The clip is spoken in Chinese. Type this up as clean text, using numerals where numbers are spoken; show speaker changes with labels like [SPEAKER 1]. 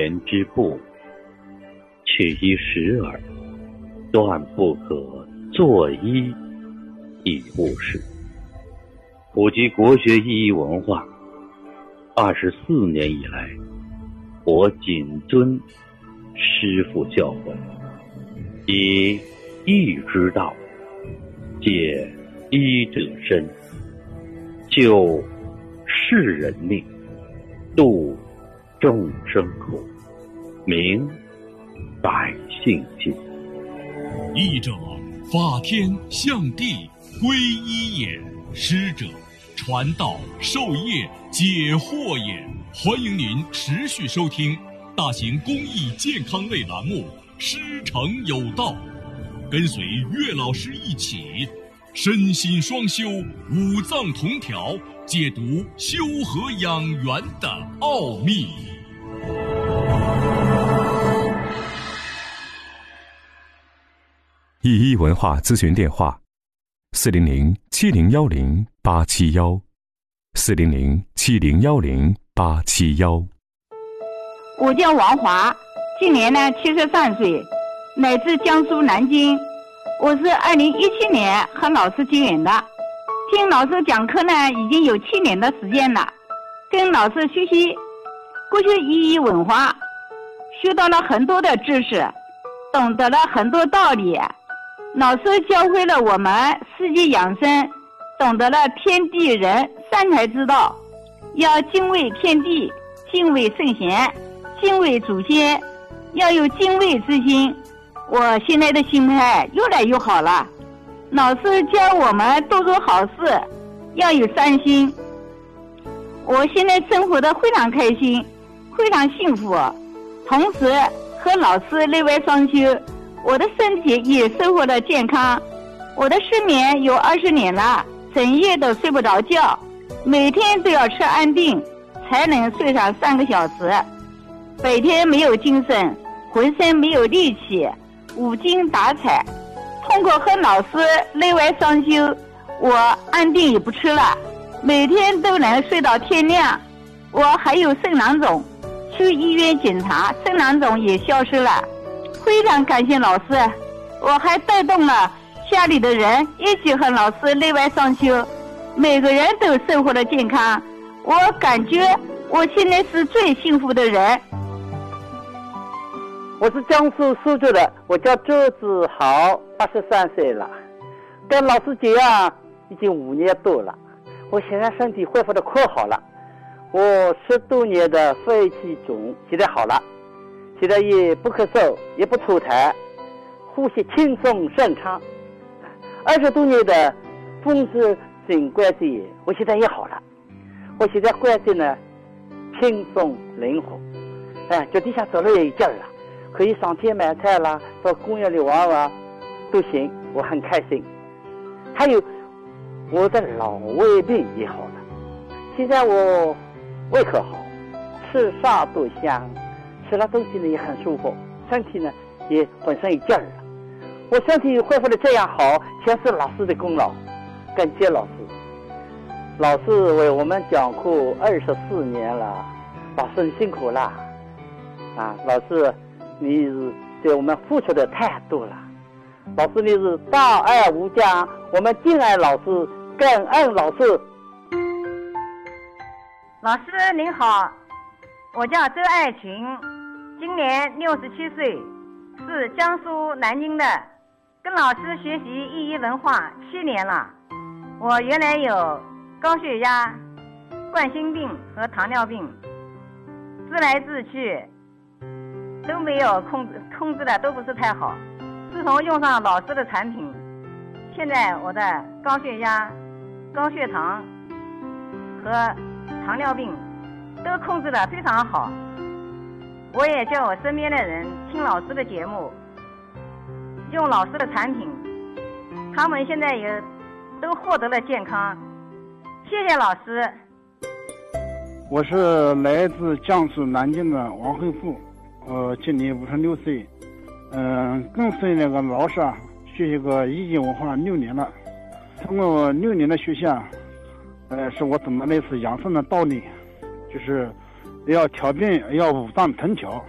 [SPEAKER 1] 言之不，取一时耳，断不可作一以务事。普及国学意义文化24年以来，我谨遵师父教诲，以义之道解医者身，救世人命，度众生苦，明百姓心。
[SPEAKER 2] 义者，法天象地，归一也；师者，传道授业解惑也。欢迎您持续收听大型公益健康类栏目《师承有道》，跟随岳老师一起身心双修，五脏同调，解读修和养元的奥秘。
[SPEAKER 3] 一一文化咨询电话：400-7010-871，400-7010-871。
[SPEAKER 4] 我叫王华，今年呢73岁，来自江苏南京。我是2017年和老师结缘的，听老师讲课呢已经有7年的时间了，跟老师学习国学意义文化，学到了很多的知识，懂得了很多道理。老师教会了我们四季养生，懂得了天地人三才之道，要敬畏天地，敬畏圣贤，敬畏祖先，要有敬畏之心。我现在的心态越来越好了。老师教我们多做好事，要有善心。我现在生活的非常开心，非常幸福，同时和老师内外双修，我的身体也收获了健康。我的失眠有20年了，整夜都睡不着觉，每天都要吃安定才能睡上3个小时。白天没有精神，浑身没有力气，无精打采。通过和老师内外双修，我安定也不吃了，每天都能睡到天亮。我还有肾囊肿，去医院检查，肾囊肿也消失了。非常感谢老师，我还带动了家里的人一起和老师内外双修，每个人都收获了健康。我感觉我现在是最幸福的人。
[SPEAKER 5] 我是江苏苏州的，我叫周子豪，83岁了，跟老师结缘已经5年多了。我现在身体恢复的可好了，我10多年的肺气肿现在好了，现在也不咳嗽，也不吐痰，呼吸轻松顺畅。20多年的风湿性关节炎，我现在也好了。我现在关节呢轻松灵活，脚底下走路也有劲儿了，可以上街买菜啦，到公园里玩玩都行，我很开心。还有我的老胃病也好了，现在我胃口好，吃啥都香，吃了东西呢也很舒服，身体呢也本身有劲儿了。我身体恢复的这样好，全是老师的功劳，感谢老师。老师为我们讲课24年了，老师你辛苦了啊！老师你对我们付出的太多了，老师你是大爱无疆，我们敬爱老师，感恩老师。
[SPEAKER 4] 老师您好，我叫周爱群，今年67岁，是江苏南京的，跟老师学习意义文化7年了。我原来有高血压、冠心病和糖尿病，治来治去都没有控制的都不是太好。自从用上老师的产品，现在我的高血压、高血糖和糖尿病都控制得非常好。我也叫我身边的人听老师的节目，用老师的产品，他们现在也都获得了健康。谢谢老师。
[SPEAKER 6] 我是来自江苏南京的王慧富，今年56岁，跟随那个老师学习个意义文化6年了。通过6年的学习是我懂得类似养生的道理，就是要调病，要五脏腾调，